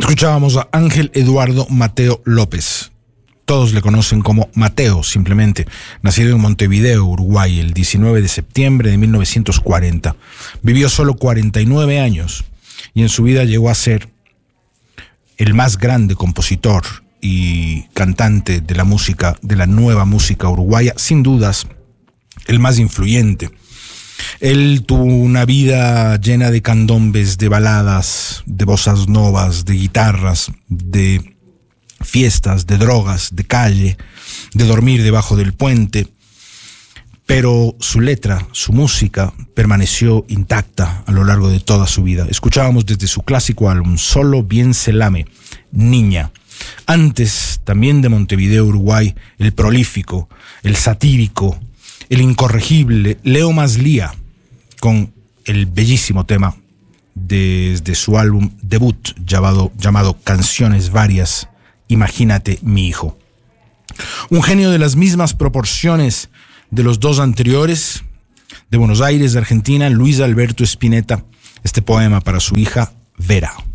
Escuchábamos a Ángel Eduardo Mateo López. Todos le conocen como Mateo, simplemente. Nacido en Montevideo, Uruguay, el 19 de septiembre de 1940. Vivió solo 49 años y en su vida llegó a ser el más grande compositor y cantante de la música, de la nueva música uruguaya, sin dudas, el más influyente. Él tuvo una vida llena de candombes, de baladas, de bossas novas, de guitarras, de fiestas, de drogas, de calle, de dormir debajo del puente. Pero su letra, su música, permaneció intacta a lo largo de toda su vida. Escuchábamos desde su clásico álbum Solo bien se lame, Niña. Antes, también de Montevideo, Uruguay, el prolífico, el satírico, el incorregible Leo Maslía, con el bellísimo tema desde su álbum debut llamado Canciones Varias, Imagínate mi hijo. Un genio de las mismas proporciones de los dos anteriores, de Buenos Aires, de Argentina, Luis Alberto Spinetta, este poema para su hija Vera.